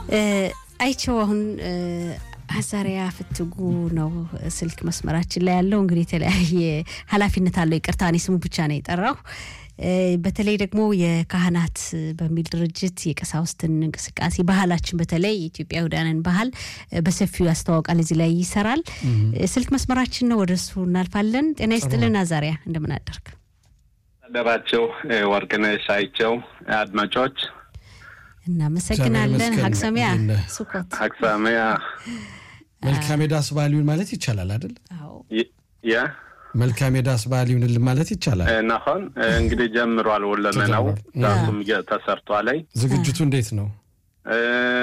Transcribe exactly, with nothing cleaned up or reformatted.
አይቸው አሁን አዛሪያ ፍትጉ ነው ስልክ መስመራችን ላይ ያለው እንግዲህ ተለያየ ኃላፊነት አለው ይቅርታኔ ስሙ ብቻ ነው የጠራው በተለይ ደግሞ የካህናት በሚል ድርጅት የቀሳውስትን እንቅስቃሴ ባህላችን በተለይ ኢትዮጵያውያንን ባህል በሰፊው ያስተዋውቃል እዚህ ላይ ይሰራል ስልክ መስመራችን ነው ወደሱ እናልፋለን ጤና ይስጥልን አዛሪያ እንደምን አደርክ ደባቸው ወርቅነሽ አይቸው አድማጮች እና መሰግናለን ሀክሰሚያ ሱቆት ሀክሰሚያ መልካም ዳስ ባሊውን ማለት ይቻላል አይደል አዎ ያ መልካም ዳስ ባሊውን ማለት ይቻላል እናሆን እንግዲህ ጀምሯል ወለመናው ታቱም ተሰርቷል ዝግጅቱ እንዴት ነው